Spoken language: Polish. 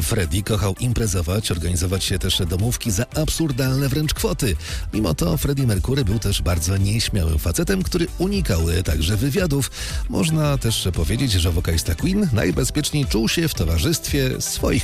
Freddie kochał imprezować, organizować się też domówki za absurdalne wręcz kwoty. Mimo to Freddie Mercury był też bardzo nieśmiałym facetem, który unikał także wywiadów. Można też powiedzieć, że wokalista Queen najbezpieczniej czuł się w towarzystwie swoich